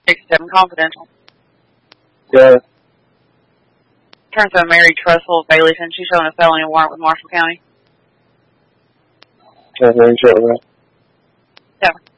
67 confidential. Yeah. Turns to Mary Trussell of Baileyton. She's showing a felony warrant with Marshall County. Okay, shut it. Yeah.